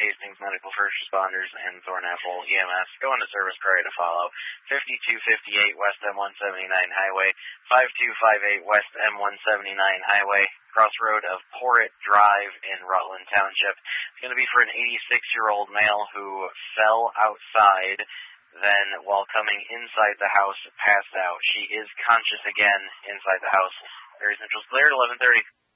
Hastings Medical First Responders and Thornapple EMS. Go into service prior to follow. 5258 West M179 Highway, 5258 West M179 Highway, crossroad of Porritt Drive in Rutland Township. It's going to be for an 86-year-old male who fell outside, then while coming inside the house, passed out. She is conscious again inside the house. Area Central's cleared, 11:30.